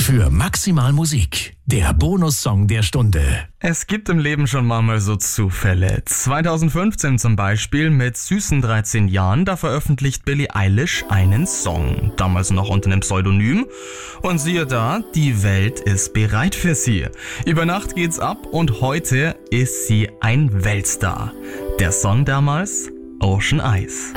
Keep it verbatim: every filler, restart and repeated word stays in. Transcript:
Für Maximal Musik, der Bonussong der Stunde. Es gibt im Leben schon manchmal so Zufälle. zweitausendfünfzehn zum Beispiel mit süßen dreizehn Jahren, da veröffentlicht Billie Eilish einen Song. Damals noch unter einem Pseudonym. Und siehe da, die Welt ist bereit für sie. Über Nacht geht's ab und heute ist sie ein Weltstar. Der Song damals? Ocean Eyes.